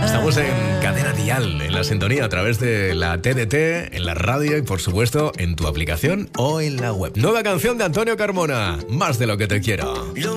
Estamos en Cadena Dial, en la sintonía a través de la TDT, en la radio y por supuesto en tu aplicación o en la web. Nueva canción de Antonio Carmona, Más de lo que te quiero.